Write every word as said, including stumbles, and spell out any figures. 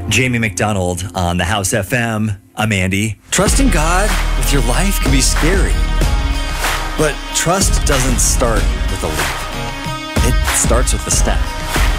Jamie McDonald on the House F M. I'm Andy. Trusting God with your life can be scary. But trust doesn't start with a leap. It starts with a step.